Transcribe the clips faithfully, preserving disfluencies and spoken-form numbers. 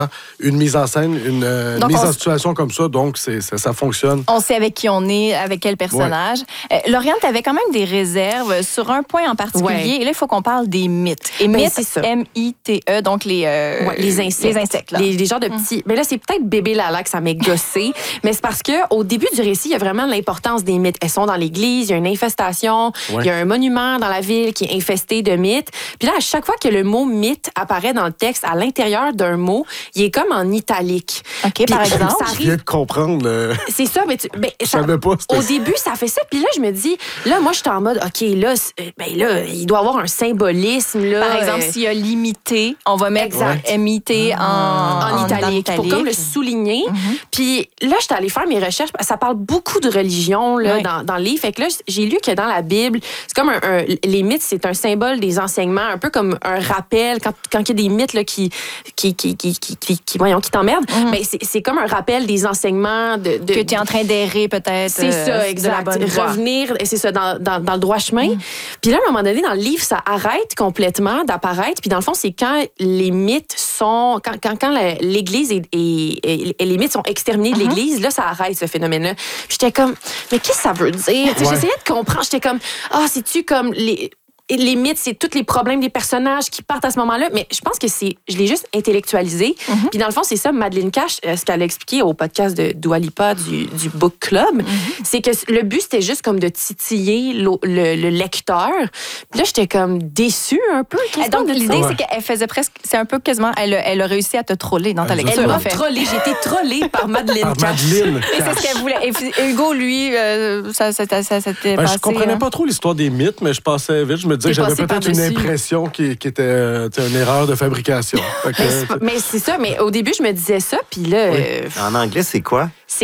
une mise en scène, une, euh, donc, mise on... en situation comme ça, donc c'est, ça, ça fonctionne. On sait avec qui on est, avec quel personnage. Ouais. Euh, Lauriane, tu avais quand même des réserves sur un point en particulier. Ouais. Et là, il faut qu'on parle des mythes. Et ben, mythes, M I T E, donc les, euh, ouais, les insectes. Les, insectes, là. les, les genres de petits... Mm. Mais là, c'est peut-être bébé Lala que ça m'est gossé, mais c'est parce qu'au début du récit, il y a vraiment l'importance des mythes. Elles sont dans l'église, il y a une infestation, il ouais. y a un monument dans la ville qui est infesté de mythes. Puis là, à chaque fois que le mot mythe apparaît dans le texte, à l'intérieur d'un mot, il est comme en italique. OK, puis, par exemple. Ça arrive... Je viens de comprendre. Le... C'est ça, mais tu... Ben, je ça... savais pas. Au début, ça fait ça. Puis là, je me dis, là, moi, je suis en mode, OK, là, ben là, il doit y avoir un symbolisme. Là, par exemple, euh... s'il y a limité, on va mettre M I T en, en, en italique pour comme le souligner. Mm-hmm. Puis là, j'étais allée faire mes recherches. Ça parle beaucoup de religion là, ouais. dans, dans le livre. Fait que là, j'ai lu que dans la Bible, c'est comme un, un, les mythes, c'est un symbole des enseignements, un peu comme un rappel. Quand, quand il y a des mythes là, qui, qui, qui, qui, qui, qui, qui, voyons, qui t'emmerdent, mm-hmm. ben, c'est, c'est comme un rappel des enseignements. De, de, que tu es en train d'errer peut-être. C'est euh, ça, exact. Revenir, c'est ça, dans, dans, dans le droit chemin. Mm. Puis là, à un moment donné, dans le livre, ça arrête complètement d'apparaître. Puis dans le fond, c'est quand les mythes sont... Quand, quand, quand la, l'Église est, est, est, et les mythes sont exterminés de mm-hmm. l'Église, là, ça arrête, ce phénomène-là. Puis j'étais comme, mais qu'est-ce que ça veut dire? Ouais. J'essayais de comprendre. J'étais comme, ah, oh, c'est-tu comme... les Les mythes, c'est tous les problèmes des personnages qui partent à ce moment-là. Mais je pense que c'est... Je l'ai juste intellectualisé. Mm-hmm. Puis dans le fond, c'est ça, Madeleine Cash, ce qu'elle a expliqué au podcast de Dua Lipa du, du Book Club, mm-hmm. c'est que le but, c'était juste comme de titiller le, le, le lecteur. Puis là, j'étais comme déçue un peu. Donc, l'idée, ouais. c'est qu'elle faisait presque... C'est un peu quasiment... Elle, elle a réussi à te troller dans ta lecture. Elle m'a trollée. J'ai été trollée par Madeleine par Cash. Madeleine Et c'est ce qu'elle voulait. Et Hugo, lui, euh, ça, ça, ça, ça s'était ben, passé... Je comprenais hein? pas trop l'histoire des mythes, mais je passais vite. Je me disais que j'avais peut-être une impression qui, qui était euh, une erreur de fabrication. Que, mais, c'est pas, mais c'est ça, mais au début, je me disais ça, puis là... Oui. Euh, en anglais, c'est quoi? C'est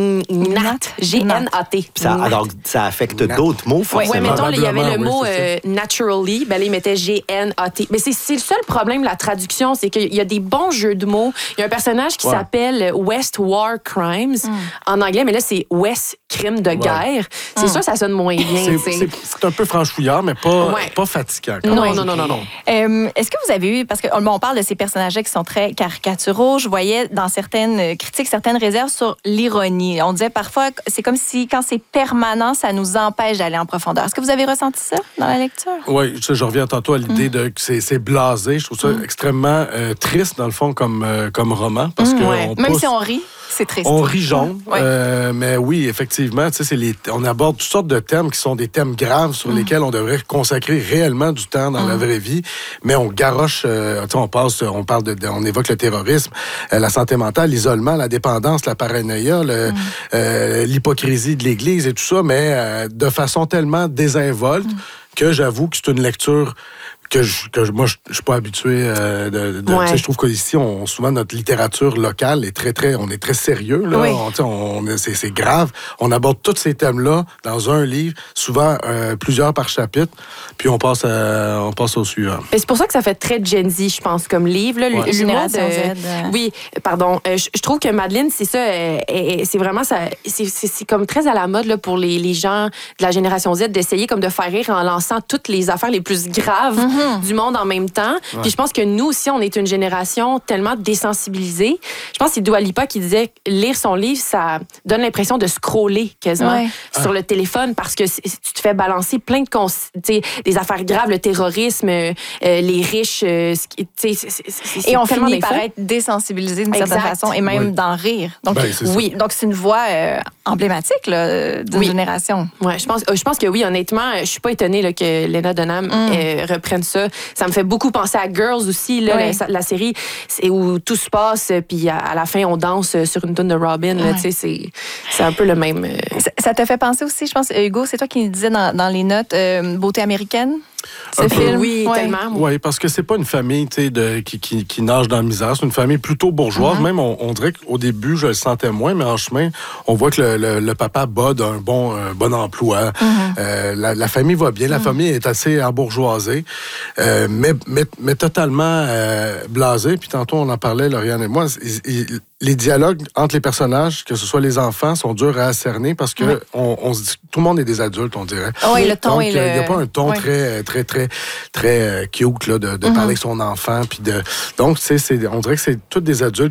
Nat, G N A T. Ça, alors, ça affecte Nat. D'autres mots, forcément. Oui, ouais, mettons, il y avait le mot oui, euh, naturally, ben là, il mettait G N A T. Mais c'est, c'est le seul problème de la traduction, c'est qu'il y a des bons jeux de mots. Il y a un personnage qui ouais. s'appelle West War Crimes mm. en anglais, mais là, c'est West Crime de guerre. Ouais. C'est mm. sûr, ça sonne moins bien. C'est, c'est, c'est un peu franchouillard, mais pas, ouais. pas fatigant. Non, non, non, non, non. Euh, est-ce que vous avez eu, parce qu'on bon, on parle de ces personnages-là qui sont très caricaturaux, je voyais dans certaines critiques, certaines réserves sur l'ironie. On disait parfois, c'est comme si quand c'est permanent, ça nous empêche d'aller en profondeur. Est-ce que vous avez ressenti ça dans la lecture? Oui, je, je reviens tantôt à l'idée mm. de que c'est, c'est blasé. Je trouve ça mm. extrêmement euh, triste, dans le fond, comme, euh, comme roman. Parce mm, que ouais. on Même pousse, si on rit. C'est triste. On rit jaune, ouais. euh, mais oui, effectivement, c'est les, on aborde toutes sortes de thèmes qui sont des thèmes graves sur mm. lesquels on devrait consacrer réellement du temps dans mm. la vraie vie, mais on garoche, euh, on passe, on parle de, de, on évoque le terrorisme, euh, la santé mentale, l'isolement, la dépendance, la paranoïa, le, mm. euh, l'hypocrisie de l'Église et tout ça, mais euh, de façon tellement désinvolte mm. que j'avoue que c'est une lecture que, je, que moi, je ne suis pas habitué euh, de... de ouais. Je trouve qu'ici, on, souvent, notre littérature locale est très, très... On est très sérieux, là. Oui. On, on, c'est, c'est grave. On aborde tous ces thèmes-là dans un livre, souvent euh, plusieurs par chapitre, puis on passe, à, on passe au suivant. Et c'est pour ça que ça fait très Gen Z, je pense, comme livre. Là, ouais. Génération de... Z. Oui, pardon. Euh, je, je trouve que Madeleine, c'est ça, euh, c'est vraiment ça... C'est, c'est, c'est comme très à la mode là, pour les, les gens de la génération Z d'essayer comme de faire rire en lançant toutes les affaires les plus graves mm-hmm. du monde en même temps. Ouais. Puis je pense que nous aussi, on est une génération tellement désensibilisée. Je pense que c'est Dua Lipa qui disait que lire son livre, ça donne l'impression de scroller quasiment ouais. sur ah. le téléphone parce que tu te fais balancer plein de cons- des affaires graves, le terrorisme, euh, les riches. Euh, c'est, c'est, c'est, et on finit par être désensibilisé d'une certaine façon et même oui. d'en rire. Donc, ben, oui, ça. Donc c'est une voix euh, emblématique là, d'une oui. génération. Ouais, je pense, je pense que oui, honnêtement, je suis pas étonnée là, que Lena Dunham mm. euh, reprenne ça. Ça me fait beaucoup penser à Girls aussi, là, oui. la, la série c'est où tout se passe, puis à, à la fin, on danse sur une tune de Robin. Là, oui. c'est, c'est un peu le même... Euh... Ça, ça te fait penser aussi, je pense, Hugo, c'est toi qui disais dans, dans les notes, euh, Beauté américaine? Ce film, oui, ouais. tellement. Oui, parce que c'est pas une famille de, qui, qui, qui nage dans la misère. C'est une famille plutôt bourgeoise. Mm-hmm. Même, on, on dirait qu'au début, je le sentais moins, mais en chemin, on voit que le, le, le papa bode un bon, un bon emploi. Mm-hmm. Euh, la, la famille va bien. La mm-hmm. famille est assez embourgeoisée, euh, mais, mais, mais totalement euh, blasée. Puis tantôt, on en parlait, Lauriane et moi. Il, il, les dialogues entre les personnages, que ce soit les enfants, sont durs à cerner parce que oui. on, on se dit, tout le monde est des adultes, on dirait. Oui, le ton Donc, et il le... n'y a pas un ton oui. très, très, très, très cute là, de, de mm-hmm. parler avec son enfant. Puis de... Donc, c'est, c'est, on dirait que c'est tous des adultes